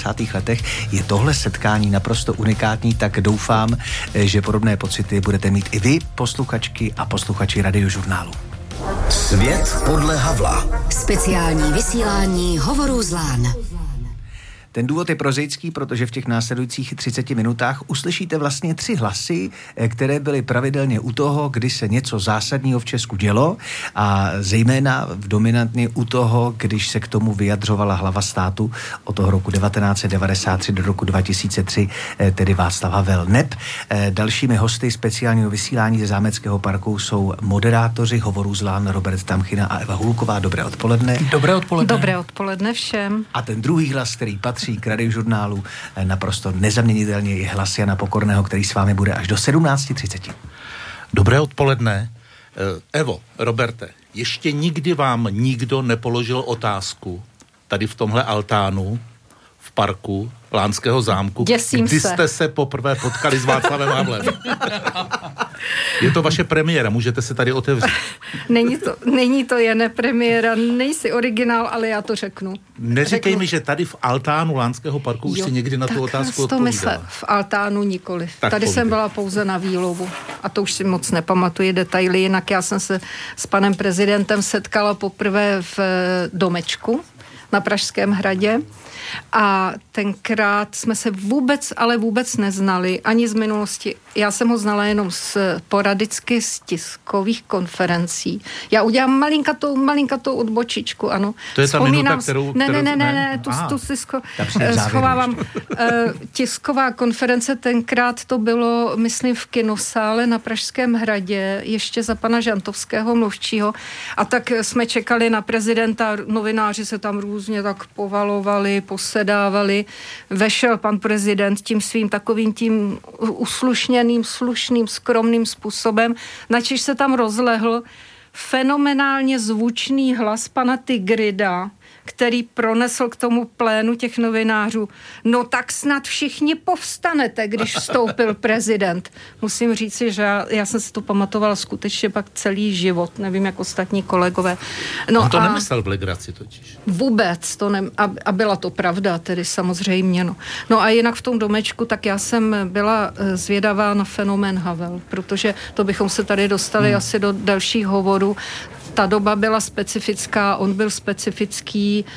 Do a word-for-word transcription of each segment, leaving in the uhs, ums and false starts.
devadesátých letech. Je tohle setkání naprosto unikátní, tak doufám, že podobné pocity budete mít i vy, posluchačky a posluchači Radiožurnálu. Svět podle Havla. Speciální vysílání Hovorů z Lán. Ten důvod je prozaický, protože v těch následujících třiceti minutách uslyšíte vlastně tři hlasy, které byly pravidelně u toho, kdy se něco zásadního v Česku dělo a zejména v dominantně u toho, když se k tomu vyjadřovala hlava státu od toho roku devatenáct set devadesát tři do roku dva tisíce tři, tedy Václav Havel. Neb dalšími hosty speciálního vysílání ze Zámeckého parku jsou moderátoři Hovorů z Lán Robert Tamchina a Eva Hulková. Dobré odpoledne. Dobré odpoledne. Dobré odpoledne všem. A ten druhý hlas, který patří k Radiožurnálu, naprosto nezaměnitelně je hlas Jana Pokorného, který s vámi bude až do sedmnáct třicet. Dobré odpoledne. Evo, Roberte, ještě nikdy vám nikdo nepoložil otázku tady v tomhle altánu v parku Lánského zámku, Děsím kdy se. jste se poprvé potkali s Václavem Havlem. Je to vaše premiéra, můžete se tady otevřít. Není to, není to jen premiéra, nejsi originál, ale já to řeknu. Neříkej řeknu. mi, že tady v altánu Lánského parku už Jo, si někdy na tu otázku to odpovídala. mysle, v altánu nikoliv. Tak Tady povídej. jsem byla pouze na výlovu a to už si moc nepamatuji detaily, jinak já jsem se s panem prezidentem setkala poprvé v domečku na Pražském hradě a tenkrát jsme se vůbec, ale vůbec neznali, ani z minulosti. Já jsem ho znala jenom z poradicky z tiskových konferencí. Já udělám malinkatou, malinkatou odbočičku, ano. To je ta Vzpomínám minuta, s- kterou... Ne, ne, ne, ne, kterou- ne, tu, Aha. tu si scho- Ta přijde v závěru schovávám. Eh, Tisková konference, tenkrát to bylo, myslím, v kinosále na Pražském hradě, ještě za pana Žantovského mluvčího. A tak jsme čekali na prezidenta, novináři se tam různě tak povalovali, posedávali. Vešel pan prezident tím svým takovým tím uslušněným, slušným, skromným způsobem, načež se tam rozlehl fenomenálně zvučný hlas pana Tigrida, který pronesl k tomu plénu těch novinářů. No tak snad všichni povstanete, když vstoupil prezident. Musím říci, že já, já jsem si to pamatovala skutečně pak celý život. Nevím, jak ostatní kolegové. No On to a nemyslel v legraci totiž. vůbec to ne, a, a byla to pravda, tedy samozřejmě. No. no a jinak v tom domečku, tak já jsem byla eh, zvědavá na fenomén Havel, protože to bychom se tady dostali hmm. asi do dalších hovorů. Ta doba byla specifická, on byl specifický,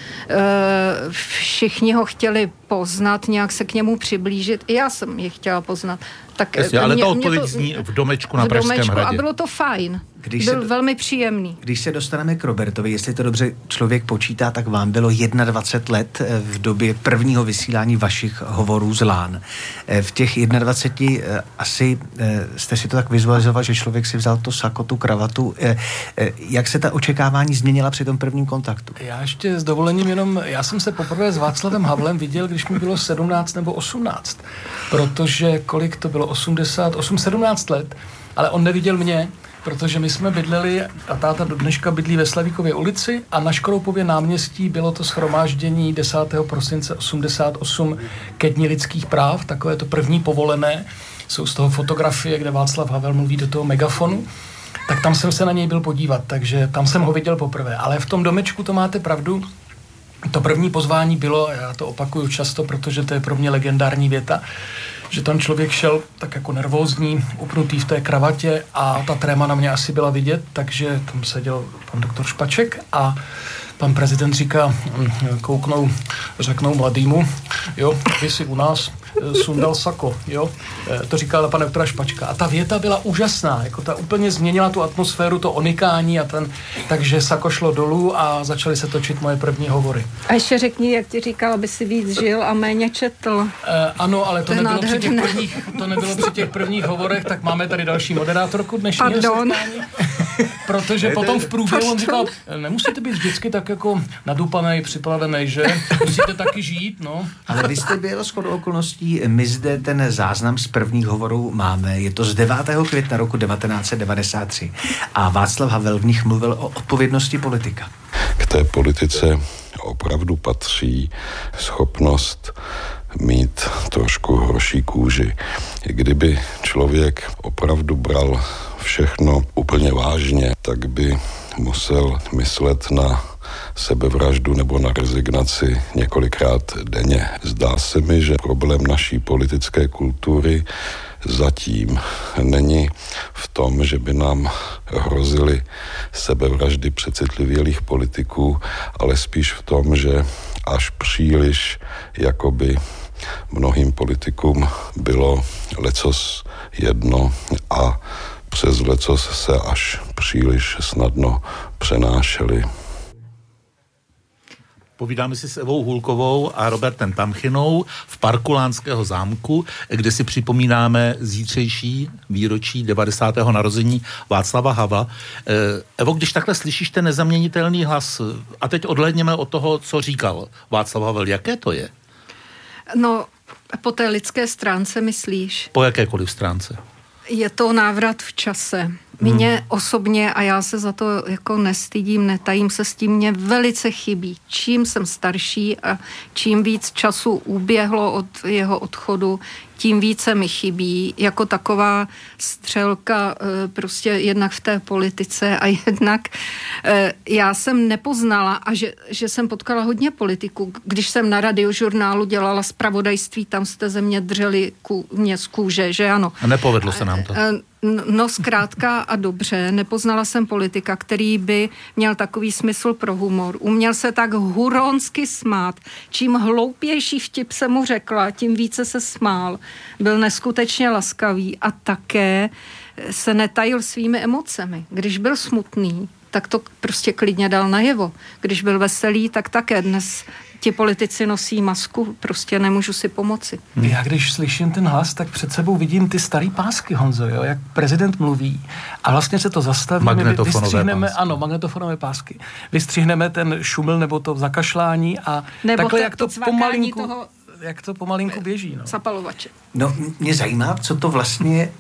všichni ho chtěli poznat, nějak se k němu přiblížit. I já jsem je chtěla poznat. Tak Jasně, ale mě, ta mě odpověď to, zní v domečku na v Pražském domečku hradě. a bylo to fajn. Když byl se- velmi příjemný. Když se dostaneme k Robertovi, jestli to dobře člověk počítá, tak vám bylo dvacet jedna let v době prvního vysílání vašich Hovorů z Lán. V těch dvaceti jedna asi jste si to tak vizualizoval, že člověk si vzal to sako, tu kravatu. Jak se ta očekávání změnila při tom prvním kontaktu? Já ještě s dovolením jenom, já jsem se poprvé s Václavem Havlem viděl, když mi bylo sedmnáct nebo osmnáct, protože kolik to bylo, osmdesát osm, sedmnáct let, ale on neviděl mě, protože my jsme bydleli, a táta do dneška bydlí ve Slavíkově ulici a na Škroupově náměstí bylo to shromáždění desátého prosince osmdesát osm ke dni lidských práv, takové to první povolené, jsou z toho fotografie, kde Václav Havel mluví do toho megafonu, tak tam jsem se na něj byl podívat, takže tam jsem ho viděl poprvé, ale v tom domečku to máte pravdu. To první pozvání bylo, já to opakuju často, protože to je pro mě legendární věta, že ten člověk šel tak jako nervózní, upnutý v té kravatě a ta tréma na mě asi byla vidět, takže tam seděl pan doktor Špaček a pan prezident říká, kouknou, řeknou mladýmu, jo, vy si u nás sundal sako, jo, to říkal pan doktora Špačka. A ta věta byla úžasná, jako ta úplně změnila tu atmosféru, to onikání a ten, takže sako šlo dolů a začaly se točit moje první hovory. A ještě řekni, jak ti říkal, aby si víc žil a méně četl. E, ano, ale to, To je nebylo při těch, nádherné. prvních, to nebylo při těch prvních hovorech, tak máme tady další moderátorku dnešního Pardon. setkání. Protože potom v průběhu on říkal, nemusíte být vždycky tak jako nadupanej, připravenej, že? Musíte taky žít, no. Ale vy jste byl shodou okolností, my zde ten záznam z prvních hovorů máme, je to z devátého května roku devatenáct set devadesát tři a Václav Havel v nich mluvil o odpovědnosti politika. K té politice opravdu patří schopnost mít trošku horší kůži. Kdyby člověk opravdu bral všechno úplně vážně, tak by musel myslet na sebevraždu nebo na rezignaci několikrát denně. Zdá se mi, že problém naší politické kultury zatím není v tom, že by nám hrozily sebevraždy přecitlivělých politiků, ale spíš v tom, že až příliš jakoby mnohým politikům bylo lecos jedno a přes lecos se až příliš snadno přenášeli. Povídáme si s Evou Hůlkovou a Robertem Tamchinou v parku Lánského zámku, kde si připomínáme zítřejší výročí devadesátého narození Václava Havla. Evo, když takhle slyšíš ten nezaměnitelný hlas, a teď odhlédněme od toho, co říkal Václav Havel, jaké to je? No, po té lidské stránce myslíš? Po jakékoliv stránce? Je to návrat v čase. Mně hmm. osobně, a já se za to jako nestydím, netajím se s tím, mě velice chybí. Čím jsem starší a čím víc času uběhlo od jeho odchodu, tím více mi chybí jako taková střelka prostě jednak v té politice a jednak já jsem nepoznala a že, že jsem potkala hodně politiků. Když jsem na Radiožurnálu dělala zpravodajství, tam jste ze mě dřeli ků, mě z kůže, že ano. A nepovedlo se nám to. No zkrátka a dobře, nepoznala jsem politika, který by měl takový smysl pro humor. Uměl se tak huronsky smát. Čím hloupější vtip se mu řekla, tím více se smál. Byl neskutečně laskavý a také se netajil svými emocemi. Když byl smutný, tak to prostě klidně dal najevo. Když byl veselý, tak také dnes ti politici nosí masku, prostě nemůžu si pomoci. Já když slyším ten hlas, tak před sebou vidím ty starý pásky, Honzo, jo, jak prezident mluví a vlastně se to zastaví. Magnetofonové pásky. Ano, magnetofonové pásky. Vystřihneme ten šuml nebo to zakašlání a nebo takhle, to, jak to, to pomalinku, toho jak to pomalinku běží. No. Zapalovače. No, mě zajímá, co to vlastně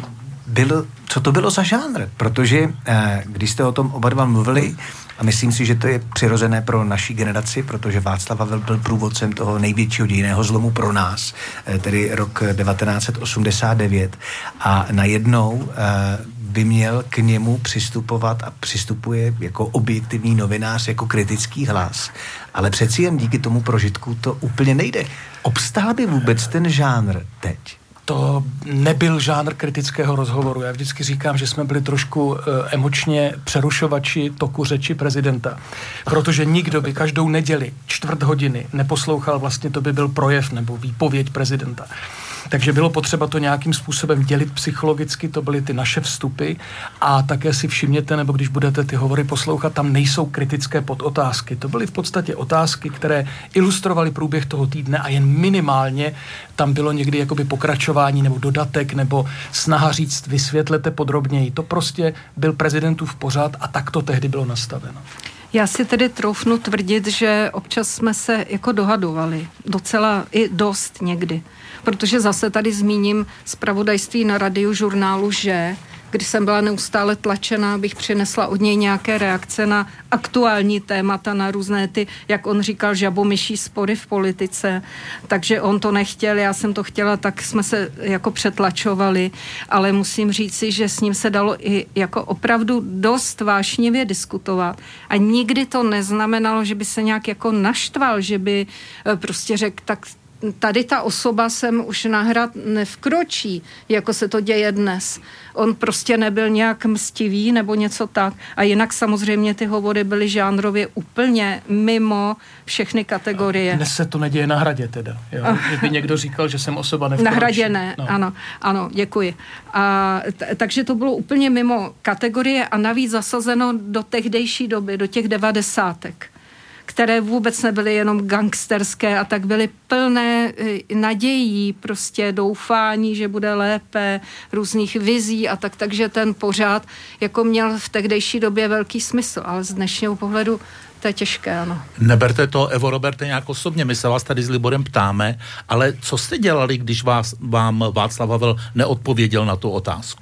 bylo, co to bylo za žánr, protože eh, když jste o tom oba dva mluvili, a myslím si, že to je přirozené pro naší generaci, protože Václav Havel byl průvodcem toho největšího dějinného zlomu pro nás, eh, tedy rok devatenáct set osmdesát devět, a najednou eh, by měl k němu přistupovat a přistupuje jako objektivní novinář, jako kritický hlas. Ale přeci jen díky tomu prožitku to úplně nejde. Obstál by vůbec ten žánr teď? To nebyl žánr kritického rozhovoru. Já vždycky říkám, že jsme byli trošku e, emočně přerušovači toku řeči prezidenta. Protože nikdo by každou neděli čtvrt hodiny neposlouchal, vlastně to by byl projev nebo výpověď prezidenta. Takže bylo potřeba to nějakým způsobem dělit psychologicky, to byly ty naše vstupy a také si všimněte, nebo když budete ty hovory poslouchat, tam nejsou kritické podotázky. To byly v podstatě otázky, které ilustrovaly průběh toho týdne a jen minimálně tam bylo někdy jakoby pokračování nebo dodatek nebo snaha říct vysvětlete podrobněji. To prostě byl prezidentův pořad a tak to tehdy bylo nastaveno. Já si tedy troufnu tvrdit, že občas jsme se jako dohadovali. Docela i dost někdy. Protože zase tady zmíním zpravodajství na Radiožurnálu, že když jsem byla neustále tlačená, abych přinesla od něj nějaké reakce na aktuální témata, na různé ty, jak on říkal, žabomyší spory v politice, takže on to nechtěl, já jsem to chtěla, tak jsme se jako přetlačovali, ale musím říci, že s ním se dalo i jako opravdu dost vášnivě diskutovat a nikdy to neznamenalo, že by se nějak jako naštval, že by prostě řekl, tak tady ta osoba sem už na hrad nevkročí, jako se to děje dnes. On prostě nebyl nějak mstivý nebo něco tak. A jinak samozřejmě ty hovory byly žánrově úplně mimo všechny kategorie. Dnes se to neděje na hradě teda. Jo? Kdyby někdo říkal, že jsem osoba nevkročí. Na hradě ne, no. ano, ano, děkuji. A t- takže to bylo úplně mimo kategorie a navíc zasazeno do tehdejší doby, do těch devadesátek. Které vůbec nebyly jenom gangsterské a tak byly plné nadějí, prostě doufání, že bude lépe, různých vizí a tak, takže ten pořád jako měl v tehdejší době velký smysl, ale z dnešního pohledu to je těžké, ano. Neberte to, Evo, Roberte, nějak osobně, my se vás tady s Liborem ptáme, ale co jste dělali, když vás, vám Václav Havel neodpověděl na tu otázku?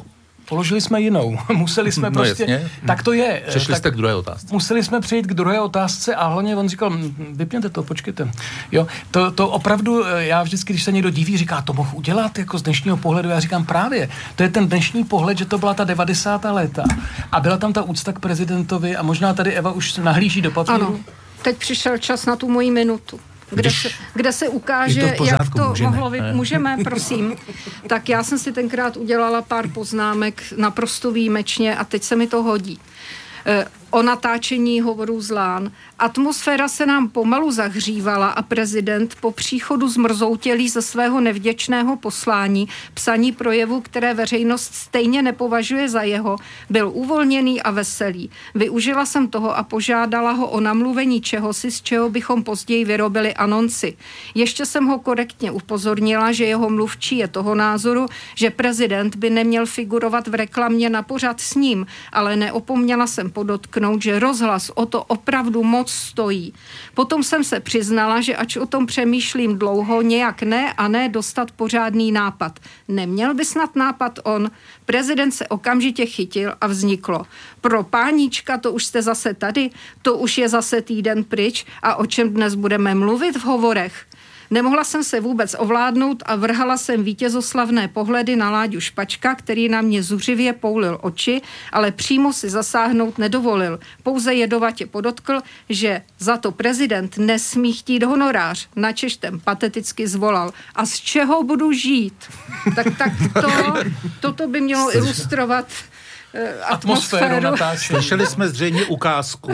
Položili jsme jinou. Museli jsme No prostě... jasně. Tak to je. Přešli tak jste k druhé otázce. Museli jsme přejít k druhé otázce a hlavně on říkal, vypněte to, počkejte. Jo, to, to opravdu, já vždycky, když se někdo diví, říká, to mohl udělat jako z dnešního pohledu, já říkám právě, to je ten dnešní pohled, že to byla ta devadesátá léta a byla tam ta úcta k prezidentovi a možná tady Eva už nahlíží do papíru. Ano, teď přišel čas na tu moji minutu. Kde, Když se, kde se ukáže, je to v pořádku, jak to můžeme. mohlo být. Můžeme, prosím. Tak já jsem si tenkrát udělala pár poznámek naprosto výjimečně a teď se mi to hodí. E, o natáčení Hovorů z Lán. Atmosféra se nám pomalu zahřívala a prezident po příchodu zmrzoutělý ze svého nevděčného poslání, psaní projevu, které veřejnost stejně nepovažuje za jeho, byl uvolněný a veselý. Využila jsem toho a požádala ho o namluvení čehosi, z čeho bychom později vyrobili anonci. Ještě jsem ho korektně upozornila, že jeho mluvčí je toho názoru, že prezident by neměl figurovat v reklamě na pořad s ním, ale neopomněla jsem podotknout, že rozhlas o to opravdu moc stojí. Potom jsem se přiznala, že ač o tom přemýšlím dlouho, nějak ne a ne dostat pořádný nápad. Neměl by snad nápad on? Prezident se okamžitě chytil a vzniklo. Pro páníčka, to už jste zase tady, to už je zase týden pryč a o čem dnes budeme mluvit v hovorech? Nemohla jsem se vůbec ovládnout a vrhala jsem vítězoslavné pohledy na Láďu Špačka, který na mě zuřivě poulil oči, ale přímo si zasáhnout nedovolil. Pouze jedovatě podotkl, že za to prezident nesmí chtít honorář. Načež ten pateticky zvolal. A z čeho budu žít? Tak, tak to, toto by mělo ilustrovat atmosféru. Slyšeli jsme zřejmě ukázku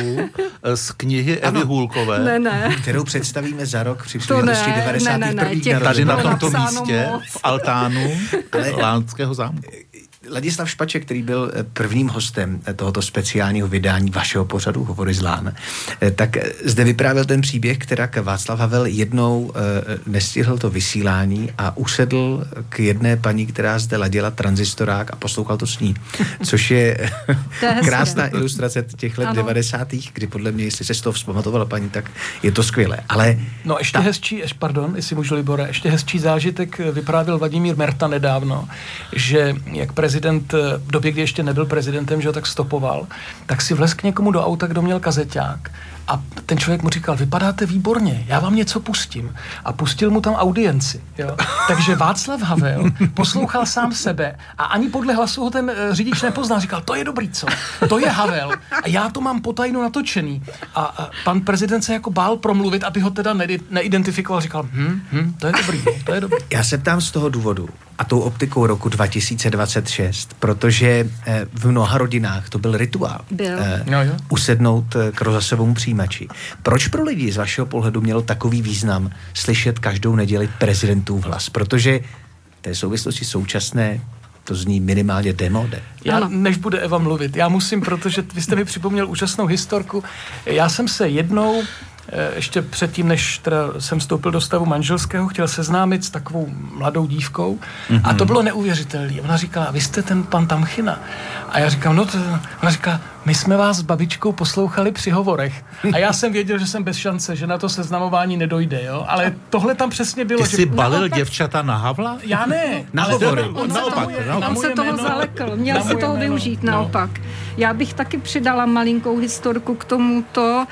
z knihy Evy Hůlkové, ne, ne. kterou představíme za rok při příležitosti devadesátých prvních těch tady na narozenin. tomto napsáno místě moc. v altánu Lánského zámku. Ladislav Špaček, který byl prvním hostem tohoto speciálního vydání vašeho pořadu Hovory z Lán, tak zde vyprávěl ten příběh, která Václav Havel jednou nestihl to vysílání a usedl k jedné paní, která zde ladila tranzistorák a poslouchal to s ní, což je, je krásná ilustrace těch let devadesátých, kdy podle mě, jestli se z toho vzpamatovala paní, tak je to skvělé. Ale no ještě ta... hezčí, ještě, pardon, jestli můžu, Libore, ještě hezčí zážitek vyprávěl Vladimír Merta nedávno, že jak prezident v době, kdy ještě nebyl prezidentem, že ho tak stopoval, tak si vlez k někomu do auta, kdo měl kazeťák. A ten člověk mu říkal, vypadáte výborně, já vám něco pustím. A pustil mu tam audienci. Jo? Takže Václav Havel poslouchal sám sebe a ani podle hlasu ho ten řidič nepoznal. Říkal, to je dobrý, co? To je Havel. A já to mám potajnu natočený. A, a pan prezident se jako bál promluvit, aby ho teda ne- neidentifikoval. Říkal, hm, hm, to je dobrý, to je dobrý. Já se ptám z toho důvodu a tou optikou roku dva tisíce dvacet šest, protože eh, v mnoha rodinách to byl rituál. Byl. Eh, no, jo. usednout eh, k rozhlasovému přijímači. Proč pro lidi z vašeho pohledu mělo takový význam slyšet každou neděli prezidentův hlas? Protože v té souvislosti současné to zní minimálně demode. Já, než bude Eva mluvit, já musím, protože vy jste mi připomněl úžasnou historku. Já jsem se jednou ještě předtím, než teda jsem vstoupil do stavu manželského, chtěl seznámit s takovou mladou dívkou mm-hmm. a to bylo neuvěřitelné. Ona říkala, vy jste ten pan Tamchina. A já říkám, no to... Ona říká, my jsme vás s babičkou poslouchali při hovorech. A já jsem věděl, že jsem bez šance, že na to seznamování nedojde, jo. Ale tohle tam přesně bylo. Ty že jsi balil naopak... děvčata na Havla? Já ne. Na hovory. On se naopak, toho, naopak. on se toho jméno, zalekl. Měl se toho jméno, využít no. naopak. Já bych taky přidala malinkou historku k tomuto.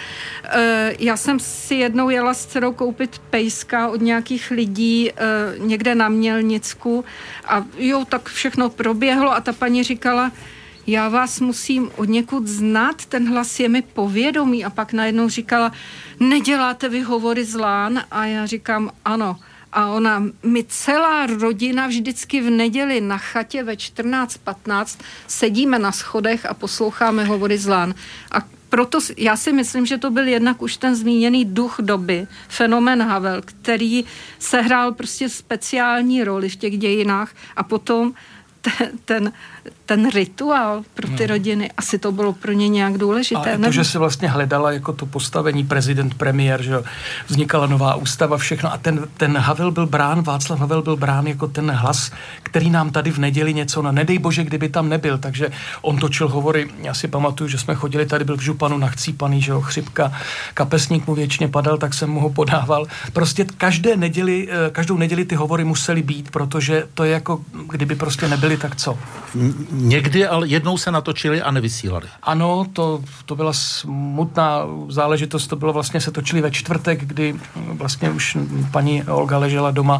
Já jsem si jednou jela s dcerou koupit pejska od nějakých lidí někde na Mělnicku a jo, tak všechno proběhlo a ta paní říkala, já vás musím od někud znát, ten hlas je mi povědomý. A pak najednou říkala, neděláte vy Hovory z Lán? A já říkám, ano. A ona, my celá rodina vždycky v neděli na chatě ve čtrnáct patnáct sedíme na schodech a posloucháme Hovory z Lán. A proto já si myslím, že to byl jednak už ten zmíněný duch doby, fenomén Havel, který sehrál prostě speciální roli v těch dějinách a potom ten, ten, ten rituál pro ty no. rodiny, asi to bylo pro ně nějak důležité. A to, že se vlastně hledala jako to postavení prezident, premiér, že vznikala nová ústava, všechno a ten, ten Havel byl brán, Václav Havel byl brán jako ten hlas, který nám tady v neděli něco, na nedej bože, kdyby tam nebyl, takže on točil hovory, já si pamatuju, že jsme chodili, tady byl v Županu nachcípaný, že jo, chřipka, kapesník mu věčně padal, tak jsem mu ho podával. Prostě každé neděli, každou neděli ty hovory musely být, protože to je jako, kdyby prostě nebyly natočili, tak co? Někdy, ale jednou se natočili a nevysílali. Ano, to, to byla smutná záležitost, to bylo vlastně, se točili ve čtvrtek, kdy vlastně už paní Olga ležela doma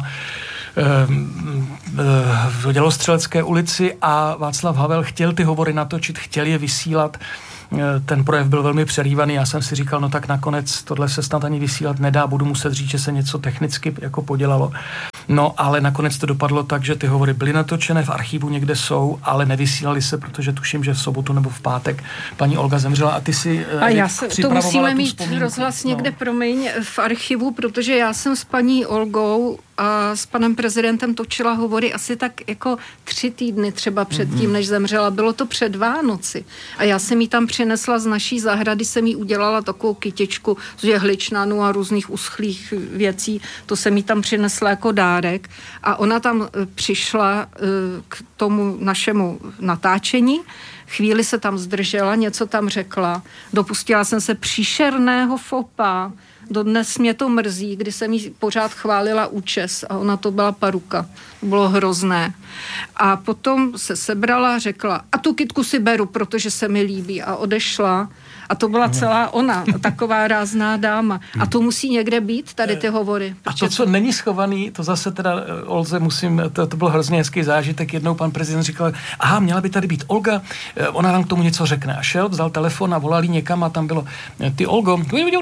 v Dělostřelecké ulici a Václav Havel chtěl ty hovory natočit, chtěl je vysílat. Ten projev byl velmi přerývaný, já jsem si říkal, no tak nakonec tohle se snad ani vysílat nedá, budu muset říct, že se něco technicky jako podělalo. No, ale nakonec to dopadlo tak, že ty hovory byly natočené, v archivu někde jsou, ale nevysílali se, protože tuším, že v sobotu nebo v pátek paní Olga zemřela a ty si a já se, to musíme mít vzpomínku. Rozhlas no. někde, promiň, v archivu, protože já jsem s paní Olgou a s panem prezidentem točila hovory asi tak jako tři týdny třeba předtím, mm-hmm. než zemřela. Bylo to před Vánoci. A já jsem jí tam přinesla z naší zahrady, jsem jí udělala takovou kytičku z jehličnanů a různých uschlých věcí. To jsem jí tam přinesla jako dárek. A ona tam přišla k tomu našemu natáčení. Chvíli se tam zdržela, něco tam řekla. Dopustila jsem se příšerného fopa. Dodnes mě to mrzí, kdy jsem jí pořád chválila účes a ona to byla paruka. To bylo hrozné. A potom se sebrala a řekla, a tu kytku si beru, protože se mi líbí, a odešla. A to byla celá ona, taková rázná dáma. A to musí někde být, tady ty hovory. A to, co není schovaný, to zase teda Olze musím, to, to byl hrozně hezký zážitek. Jednou pan prezident říkal, aha, měla by tady být Olga, ona nám k tomu něco řekne. A šel, vzal telefon a volal jí někam a tam bylo, ty Olgo,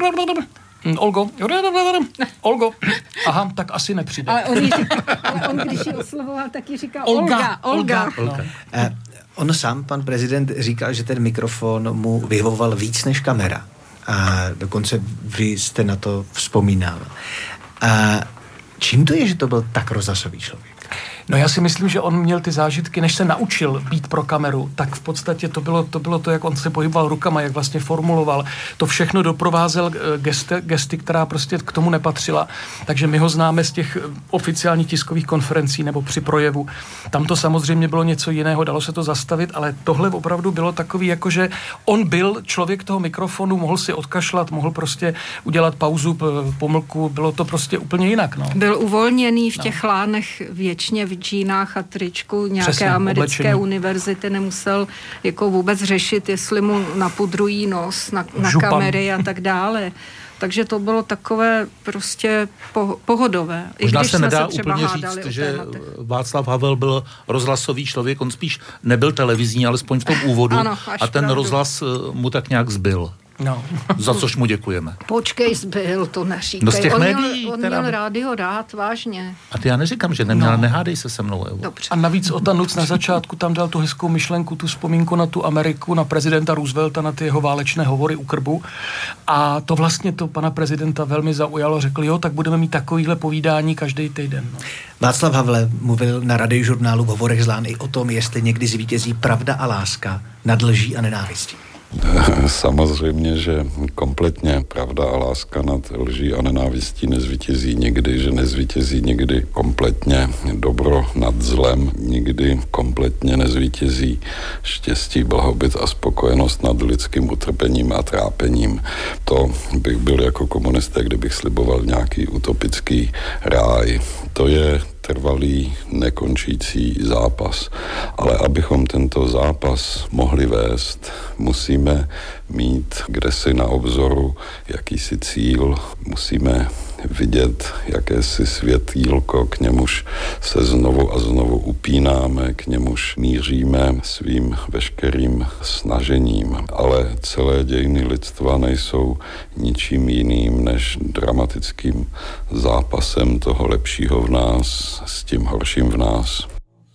Olgo, Olgo, aha, tak asi nepřijde. Ale on, říkal, ale on když ji oslovoval, tak ji říkal Olga, Olga. Olga. Olga. No. Eh, on sám, pan prezident, říkal, že ten mikrofon mu vyhovoval víc než kamera. A dokonce vy jste na to vzpomínal. A čím to je, že to byl tak rozhlasový člověk? No já si myslím, že on měl ty zážitky, než se naučil být pro kameru, tak v podstatě to bylo to, bylo to jak on se pohyboval rukama, jak vlastně formuloval. To všechno doprovázel gesty, gesty, která prostě k tomu nepatřila. Takže my ho známe z těch oficiálních tiskových konferencí nebo při projevu. Tam to samozřejmě bylo něco jiného, dalo se to zastavit, ale tohle opravdu bylo takový, jakože on byl člověk toho mikrofonu, mohl si odkašlat, mohl prostě udělat pauzu, pomlku, bylo to prostě úplně jinak. No. Byl uvolněný v těch no. lánech věčně v džínách a tričku nějaké Přesně, americké oblečení. univerzity, nemusel jako vůbec řešit, jestli mu napudrují nos na, na kamery a tak dále. Takže to bylo takové prostě po, pohodové. Možná I když se jsme nedá se třeba úplně hádali říct, o že tématech. Václav Havel byl rozhlasový člověk, on spíš nebyl televizní, alespoň v tom úvodu. Ano, a ten pravdu. rozhlas mu tak nějak zbyl. No. Za což mu děkujeme. Počkej, zbyl, to neříkej. No z těch on médií, měl, on která... měl rádio rád, vážně. A ty já neříkám, že neměl, No. nehádej se se mnou, Evo. Dobře. A navíc Ota Nuc na začátku tam dal tu hezkou myšlenku, tu vzpomínku na tu Ameriku, na prezidenta Roosevelta, na ty jeho válečné hovory u krbu. A to vlastně to pana prezidenta velmi zaujalo. Řekl, jo, tak budeme mít takovýhle povídání každý týden. No. Václav Havel mluvil na radiožurnálu v Hovorech z Lán i o tom, jestli někdy zvítězí pravda a láska nad lží a nenávistí. Samozřejmě, že kompletně pravda a láska nad lží a nenávistí nezvítězí nikdy, že nezvítězí nikdy kompletně dobro nad zlem, nikdy kompletně nezvítězí štěstí, blahobyt a spokojenost nad lidským utrpením a trápením. To bych byl jako komunista, kdybych sliboval nějaký utopický ráj. To je trvalý, nekončící zápas. Ale abychom tento zápas mohli vést, musíme mít kdesi na obzoru jakýsi cíl, musíme vidět jakési světýlko, k němuž se znovu a znovu upínáme, k němuž míříme svým veškerým snažením. Ale celé dějiny lidstva nejsou ničím jiným než dramatickým zápasem toho lepšího v nás s tím horším v nás.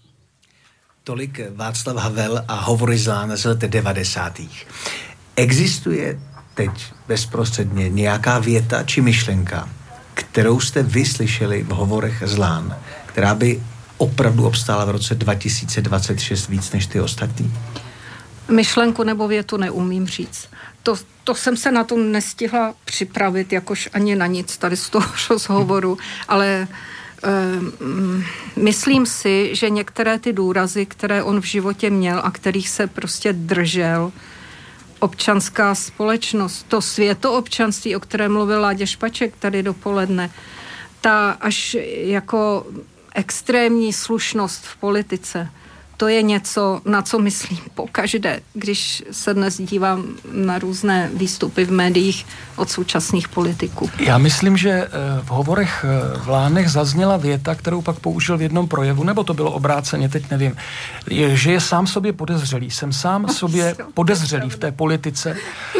Tolik Václav Havel a Hovory z Lán z let devadesátých. Existuje teď bezprostředně nějaká věta či myšlenka, kterou jste vy slyšeli v Hovorech z Lán, která by opravdu obstála v roce dva tisíce dvacet šest víc než ty ostatní? Myšlenku nebo větu neumím říct. To, to jsem se na to nestihla připravit, jakož ani na nic tady z toho rozhovoru, ale um, myslím si, že některé ty důrazy, které on v životě měl a kterých se prostě držel, občanská společnost, to světoobčanství, o kterém mluvil Láďa Špaček tady dopoledne, ta až jako extrémní slušnost v politice, to je něco, na co myslím pokaždé, když se dnes dívám na různé výstupy v médiích od současných politiků. Já myslím, že v hovorech v Lánech zazněla věta, kterou pak použil v jednom projevu, nebo to bylo obráceně, teď nevím, je, že je sám sobě podezřelý. Jsem sám sobě podezřelý v té politice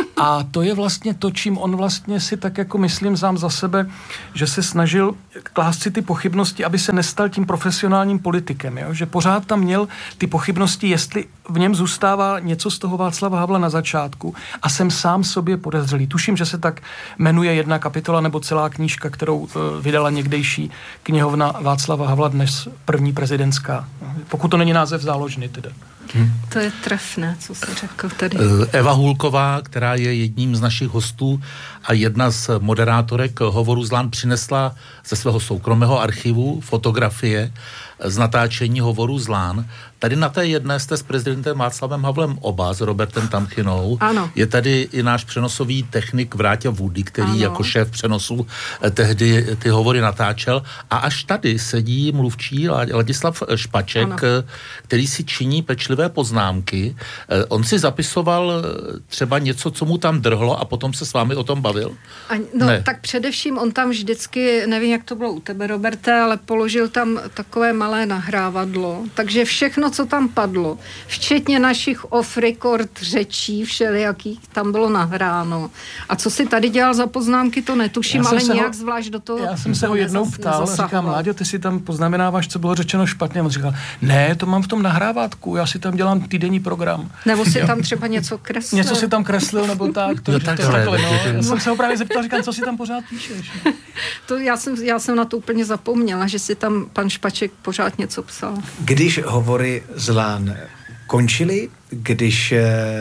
a to je vlastně to, čím on vlastně si tak jako myslím sám za sebe, že se snažil klást si ty pochybnosti, aby se nestal tím profesionálním politikem, jo? Že pořád tam měl ty pochybnosti, jestli v něm zůstává něco z toho Václava Havla na začátku a jsem sám sobě podezřelý. Tuším, že se tak jmenuje jedna kapitola nebo celá knížka, kterou uh, vydala někdejší knihovna Václava Havla, dnes první prezidentská. Pokud to není název záložny teda. Hmm. To je trefné, co se řekl tady. Eva Hůlková, která je jedním z našich hostů a jedna z moderátorek Hovoru z Lán, přinesla ze svého soukromého archivu fotografie z natáčení Hovoru z Lán. Tady na té jedné jste s prezidentem Václavem Havlem oba, s Robertem Tamchynou. Ano. Je tady i náš přenosový technik Vráťa Woody, který ano. jako šéf přenosu tehdy ty hovory natáčel. A až tady sedí mluvčí Ladislav Špaček, ano. který si činí pečlivé poznámky. On si zapisoval třeba něco, co mu tam drhlo a potom se s vámi o tom bavil? A, no ne. Tak především on tam vždycky, nevím, jak to bylo u tebe, Roberte, ale položil tam takové malé nahrávadlo, takže všechno, co tam padlo, včetně našich off-record řečí všelijakých, tam bylo nahráno. A co si tady dělal za poznámky, to netuším, ale nějak ho, zvlášť do toho. Já jsem se ho jednou nezas, ptal, nezasahoval. Říkám, Láďo, ty si tam poznamenáváš, co bylo řečeno špatně. On říkal, ne, to mám v tom nahrávátku, já si tam dělám týdenní program. Nebo si tam třeba něco kreslil. Něco si tam kreslil, nebo tak. To, no, to, takhle, to, no. Já jsem se ho právě zeptal, říkám, co si tam pořád píšeš. To já jsem, já jsem na to úplně zapomněla, že si tam pan Špaček pořád něco psal. Když Hovory z Lán končily, když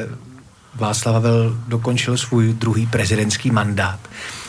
Václav Havel dokončil svůj druhý prezidentský mandát,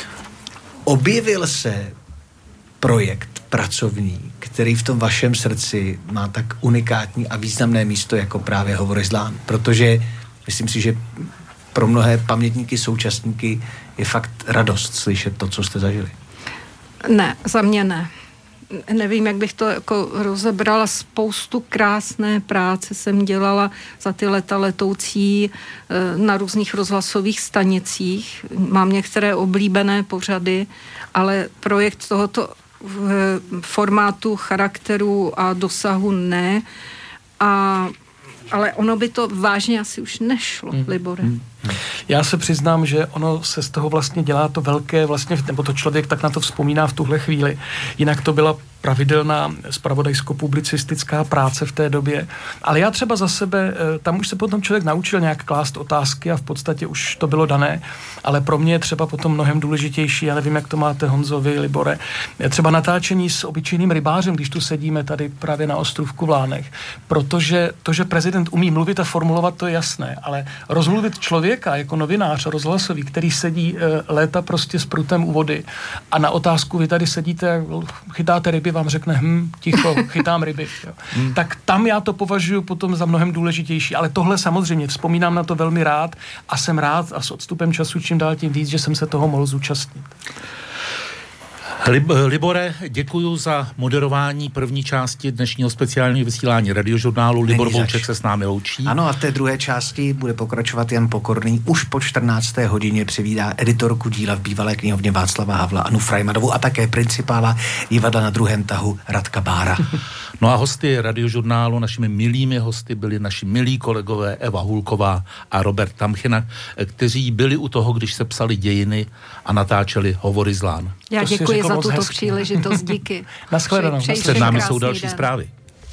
objevil se projekt pracovní, který v tom vašem srdci má tak unikátní a významné místo jako právě Hovory z Lán, protože myslím si, že pro mnohé pamětníky, současníky je fakt radost slyšet to, co jste zažili. Ne, za mě ne. Nevím, jak bych to jako rozebrala. Spoustu krásné práce jsem dělala za ty leta letoucí na různých rozhlasových stanicích. Mám některé oblíbené pořady, ale projekt tohoto formátu, charakteru a dosahu ne. A, ale ono by to vážně asi už nešlo, mm. Libore. Mm. Já se přiznám, že ono se z toho vlastně dělá to velké, vlastně, nebo to člověk tak na to vzpomíná v tuhle chvíli. Jinak to byla pravidelná zpravodajsko-publicistická práce v té době. Ale já třeba za sebe, tam už se potom člověk naučil nějak klást otázky a v podstatě už to bylo dané, ale pro mě je třeba potom mnohem důležitější, já nevím, jak to máte Honzovi, Libore, třeba natáčení s obyčejným rybářem, když tu sedíme tady právě na Ostrůvku v Lánech, protože to, že prezident umí mluvit a formulovat, to je jasné, ale rozmluvit člověka jako novinář rozhlasový, který sedí léta prostě s prutem u vody a na otázku vy tady sedíte, chytáte ryby, vám řekne, hm, ticho, chytám ryby. Jo. Hmm. Tak tam já to považuji potom za mnohem důležitější. Ale tohle samozřejmě, vzpomínám na to velmi rád a jsem rád a s odstupem času čím dál tím víc, že jsem se toho mohl zúčastnit. Lib- Libore, děkuju za moderování první části dnešního speciálního vysílání Radiožurnálu. Libor Bouček se s námi loučí. Ano, a v té druhé části bude pokračovat Jan Pokorný. Už po čtrnácté hodině přivídá editorku díla v bývalé knihovně Václava Havla Anu Freimanovou a také principála divadla Na druhém tahu Radka Bára. No a hosty Radiožurnálu, našimi milými hosty byli naši milí kolegové Eva Hůlková a Robert Tamchyna, kteří byli u toho, když se psali dějiny a natáčeli Hovory z Lán. Já to děkuji za tuto hezky. příležitost, díky. Nashledanou. Před námi jsou další den. Zprávy.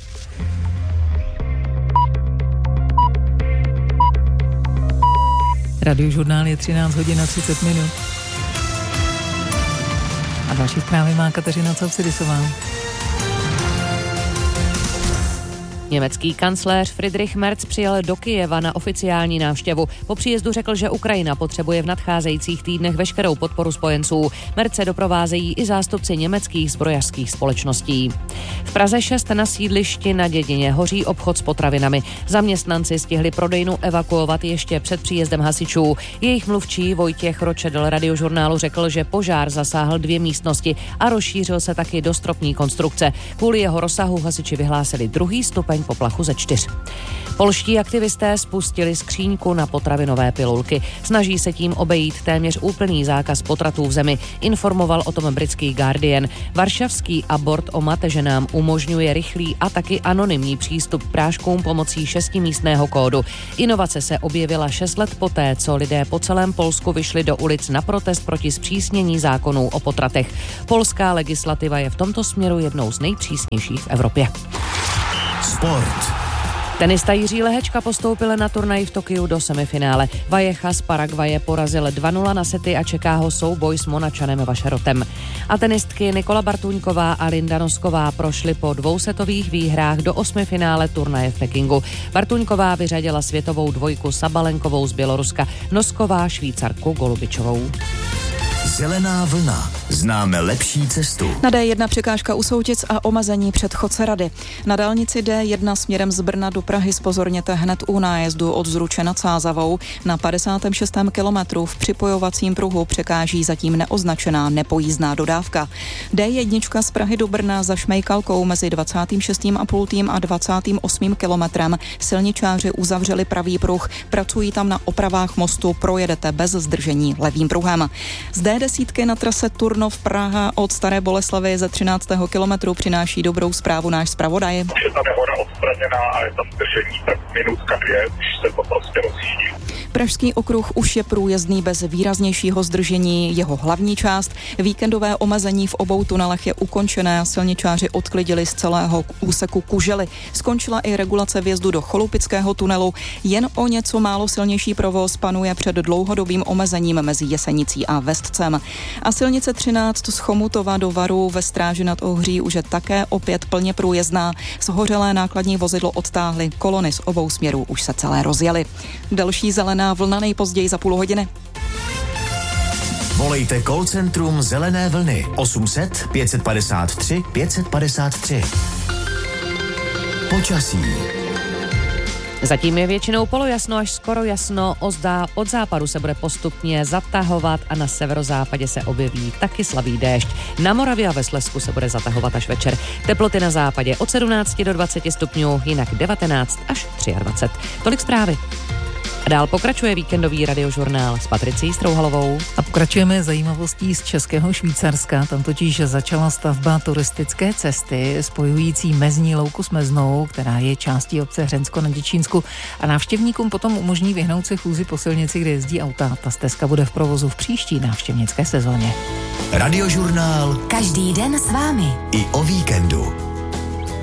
Radiožurnál je třináct hodin a třicet minut. A další zprávy má Kateřina Cavcidisová. Německý kancléř Friedrich Merz přijel do Kyjeva na oficiální návštěvu. Po příjezdu řekl, že Ukrajina potřebuje v nadcházejících týdnech veškerou podporu spojenců. Merce doprovázejí i zástupci německých zbrojařských společností. V Praze šest na sídlišti na Dědině hoří obchod s potravinami. Zaměstnanci stihli prodejnu evakuovat ještě před příjezdem hasičů. Jejich mluvčí Vojtěch Ročedl Radiožurnálu řekl, že požár zasáhl dvě místnosti a rozšířil se taky do stropní konstrukce. Kvůli jeho rozsahu hasiči vyhlásili druhý stupeň stupeň poplachu ze čtyř. Polští aktivisté spustili skříňku na potravinové pilulky. Snaží se tím obejít téměř úplný zákaz potratů v zemi, informoval o tom britský Guardian. Varšavský abort o mateženám umožňuje rychlý a taky anonymní přístup k práškům pomocí šestimístného kódu. Inovace se objevila šest let poté, co lidé po celém Polsku vyšli do ulic na protest proti zpřísnění zákonů o potratech. Polská legislativa je v tomto směru jednou z nejpřísnějších v Evropě. Sport. Tenista Jiří Lehečka postoupil na turnaj v Tokiu do semifinále. Valleja z Paraguaje porazil dva nula na sety a čeká ho souboj s Monačanem Vašerotem. A tenistky Nikola Bartůňková a Linda Nosková prošly po dvousetových výhrách do osmifinále turnaje v Pekingu. Bartůňková vyřadila světovou dvojku Sabalenkovou z Běloruska, Nosková Švýcarku Golubičovou. Zelená vlna. Známe lepší cestu. Na D jedna překážka u Soutic a omezení předchodce Rady. Na dálnici D jedna směrem z Brna do Prahy zpozorněte hned u nájezdu od Zruče nad Sázavou. Na padesátém šestém kilometru v připojovacím pruhu překáží zatím neoznačená nepojízdná dodávka. D jedna z Prahy do Brna za Šmejkalkou mezi dvacátým šestým a půl a dvacátým osmým kilometrem silničáři uzavřeli pravý pruh. Pracují tam na opravách mostu, projedete bez zdržení levým pruhem. Z D desítky na trase Turnov Praha od Staré Boleslavy ze třináctého kilometru přináší dobrou zprávu náš zpravodaj. Je ta nehoda odstraněná a je tam zdržení tak minutka dvě, když se to prostě rozjíždí. Pražský okruh už je průjezdný bez výraznějšího zdržení. Jeho hlavní část, víkendové omezení v obou tunelech je ukončené a silničáři odklidili z celého úseku Kužely. Skončila i regulace vjezdu do Cholupického tunelu. Jen o něco málo silnější provoz panuje před dlouhodobým omezením mezi Jesenicí a Vestcem. A silnice třináct z Chomutova do Varu ve Stráži nad Ohří už je také opět plně průjezdná. Shořelé nákladní vozidlo odtáhly, kolony z obou směrů už se celé rozjely. Další zelená vlna nejpozději za půl hodiny. Volejte call centrum Zelené vlny osm set pět padesát tři pět padesát tři. Počasí. Zatím je většinou polojasno až skoro jasno, ozdá, od západu se bude postupně zatahovat a na severozápadě se objeví taky slabý déšť. Na Moravě a ve Slezsku se bude zatahovat až večer. Teploty na západě od sedmnáct do dvaceti stupňů, jinak devatenáct až dvacet tři. Tolik zprávy. A dál pokračuje víkendový radiožurnál s Patricí Strouhalovou. A pokračujeme zajímavostí z Českého Švýcarska. Tam totiž začala stavba turistické cesty spojující mezní louku s Meznou, která je částí obce Hřensko na Děčínsku, a návštěvníkům potom umožní vyhnout se chůzi po silnici, kde jezdí auta. Ta stezka bude v provozu v příští návštěvnické sezóně. Radiožurnál Každý den s vámi. i o víkendu.